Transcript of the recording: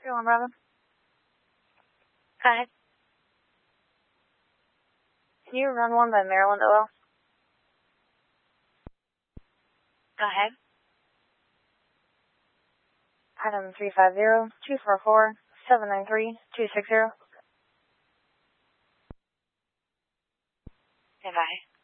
3-1 Bravo. Go ahead. Can you run one by Maryland OL? Go ahead. Item 350-244-793-260. Goodbye.